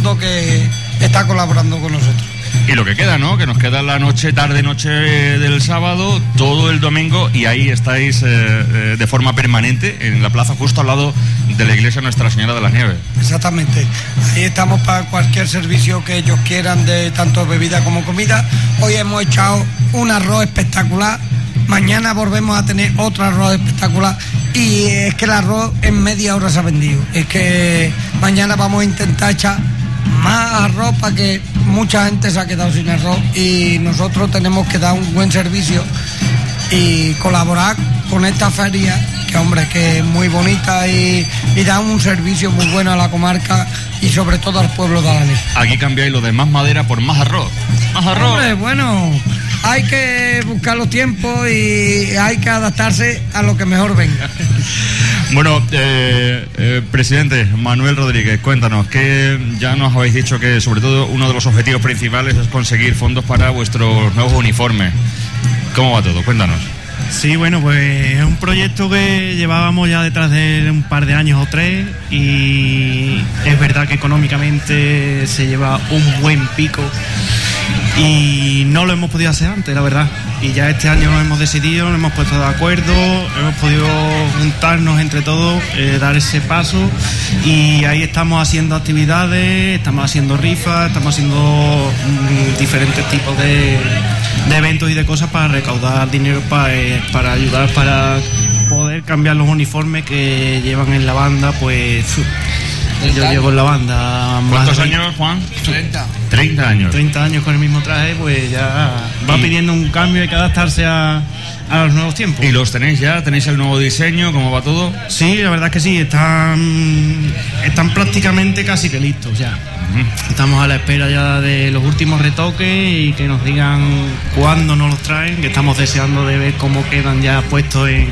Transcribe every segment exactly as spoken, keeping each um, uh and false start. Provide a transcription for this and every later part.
mundo que está colaborando con nosotros. Y lo que queda, ¿no? Que nos queda la noche, tarde, noche del sábado, todo el domingo, y ahí estáis eh, eh, de forma permanente en la plaza justo al lado de la iglesia Nuestra Señora de las Nieves. Exactamente. Ahí estamos para cualquier servicio que ellos quieran, de tanto bebida como comida. Hoy hemos echado un arroz espectacular. Mañana volvemos a tener otro arroz espectacular. Y es que el arroz en media hora se ha vendido. Es que mañana vamos a intentar echar más arroz para que mucha gente se ha quedado sin arroz, y nosotros tenemos que dar un buen servicio y colaborar con esta feria, que hombre, que es muy bonita y, y da un servicio muy bueno a la comarca y sobre todo al pueblo de Alanís. Aquí cambiáis lo de más madera por más arroz. Más arroz. Hombre, bueno, hay que buscar los tiempos y hay que adaptarse a lo que mejor venga. Bueno, eh, eh, presidente Manuel Rodríguez, cuéntanos, que ya nos habéis dicho que sobre todo uno de los objetivos principales es conseguir fondos para vuestros nuevos uniformes. ¿Cómo va todo? Cuéntanos. Sí, bueno, pues es un proyecto que llevábamos ya detrás de un par de años o tres, y es verdad que económicamente se lleva un buen pico y no lo hemos podido hacer antes, la verdad. Y ya este año lo hemos decidido, nos hemos puesto de acuerdo, hemos podido juntarnos entre todos, eh, dar ese paso, y ahí estamos haciendo actividades, estamos haciendo rifas, estamos haciendo mm, diferentes tipos de, de eventos y de cosas para recaudar dinero para, eh, para ayudar, para poder cambiar los uniformes que llevan en la banda. Pues yo llevo en la banda más. ¿Cuántos años, Juan? treinta. treinta años. treinta años con el mismo traje, pues ya va y pidiendo un cambio, hay que adaptarse a, a los nuevos tiempos. ¿Y los tenéis ya? ¿Tenéis el nuevo diseño? ¿Cómo va todo? Sí, la verdad es que sí, están, están prácticamente casi que listos ya. Uh-huh. Estamos a la espera ya de los últimos retoques y que nos digan cuándo nos los traen, que estamos deseando de ver cómo quedan ya puestos en,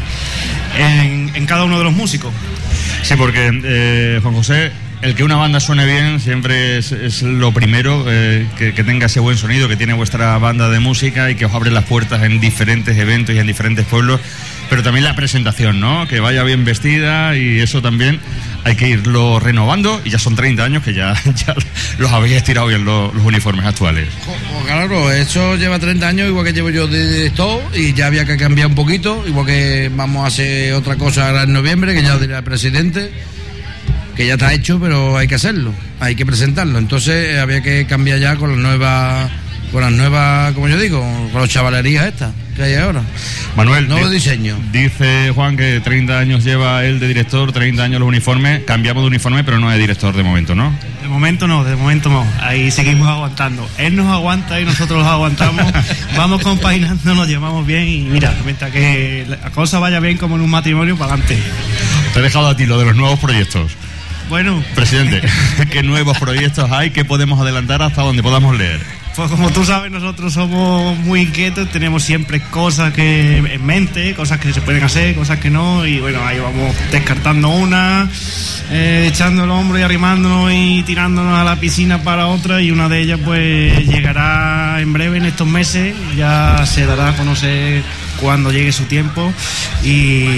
en, en cada uno de los músicos. Sí, porque eh, Juan José, el que una banda suene bien siempre es, es lo primero, eh, que, que tenga ese buen sonido que tiene vuestra banda de música y que os abre las puertas en diferentes eventos y en diferentes pueblos, pero también la presentación, ¿no? Que vaya bien vestida, y eso también hay que irlo renovando, y ya son treinta años que ya, ya los habéis estirado bien los, los uniformes actuales. Pues claro, eso lleva treinta años, igual que llevo yo de director, y ya había que cambiar un poquito, igual que vamos a hacer otra cosa ahora en noviembre, que ya lo dirá el presidente, que ya está hecho, pero hay que hacerlo, hay que presentarlo. Entonces había que cambiar ya con las nuevas, con las nuevas, como yo digo, con las chavalerías estas que hay ahora. Manuel, nuevo di- diseño. Dice Juan que treinta años lleva él de director, treinta años los uniformes. Cambiamos de uniforme, pero no de director de momento, ¿no? De momento no, de momento no. Ahí seguimos aguantando. Él nos aguanta y nosotros los aguantamos. Vamos compaginando, nos llevamos bien, y mira, mientras que la cosa vaya bien como en un matrimonio, para adelante. Te he dejado a ti lo de los nuevos proyectos. Bueno, Presidente, ¿qué nuevos proyectos hay? ¿Qué podemos adelantar hasta donde podamos leer? pues como tú sabes, nosotros somos muy inquietos, tenemos siempre cosas que en mente, cosas que se pueden hacer, cosas que no, y bueno, ahí vamos descartando una, eh, echando el hombro y arrimándonos y tirándonos a la piscina para otra, y una de ellas pues llegará en breve, en estos meses, ya se dará a conocer cuando llegue su tiempo, y,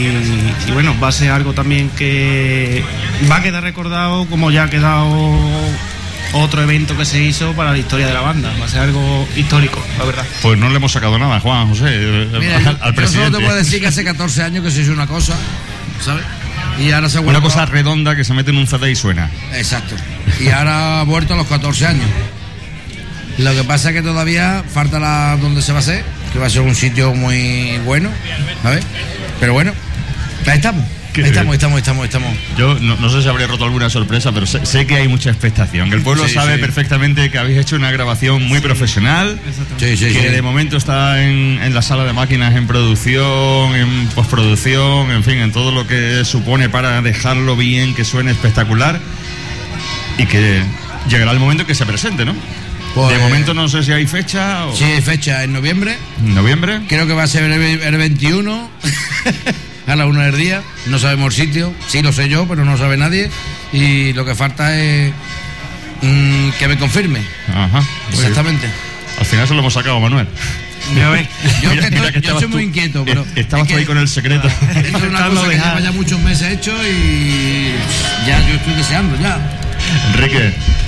y bueno, va a ser algo también que va a quedar recordado, como ya ha quedado otro evento que se hizo para la historia de la banda. Va a ser algo histórico, la verdad. Pues no le hemos sacado nada, Juan José, Mira, al, yo, al yo presidente. solo te puedo decir que hace catorce años que se hizo una cosa, ¿sabes? Y ahora se ha vuelto Una cosa a... redonda que se mete en un C D y suena. Exacto. Y ahora ha vuelto a los catorce años. Lo que pasa es que todavía falta la donde se va a hacer, que va a ser un sitio muy bueno, ¿sabes? Pero bueno, ahí estamos. Ahí estamos, estamos, estamos, estamos. Yo no, no sé si habré roto alguna sorpresa, pero sé, sé que hay mucha expectación. Que el pueblo Sí, sabe sí. perfectamente que habéis hecho una grabación muy profesional, Sí, sí, que sí. de momento está en, en la sala de máquinas, en producción, en postproducción, en fin, en todo lo que supone para dejarlo bien, que suene espectacular, y que llegará el momento que se presente, ¿no? Pues, de momento no sé si hay fecha o... Sí, hay fecha en noviembre. ¿Noviembre? Creo que va a ser el, el veintiuno a la una del día. No sabemos el sitio. Sí lo sé yo, pero no lo sabe nadie. Y lo que falta es mmm, que me confirme. Ajá. Exactamente. Al final se lo hemos sacado, Manuel. Ya ves. Yo, Mira, que mira estoy, que yo estabas soy muy tú- inquieto, pero... eh, Estabas es tú que ahí con el secreto. Esto es una cosa que lleva ya muchos meses hecho y ya yo estoy deseando ya. Enrique,